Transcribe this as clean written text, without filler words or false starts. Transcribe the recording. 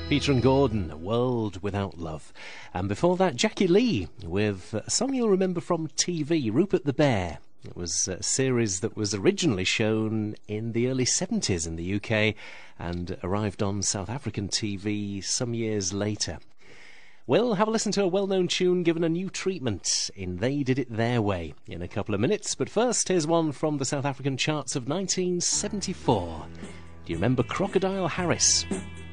Peter and Gordon, A World Without Love. And before that, Jackie Lee with a song you'll remember from TV, Rupert the Bear. It was a series that was originally shown in the early 70s in the UK and arrived on South African TV some years later. We'll have a listen to a well-known tune given a new treatment in They Did It Their Way in a couple of minutes. But first, here's one from the South African charts of 1974. Do you remember Crocodile Harris?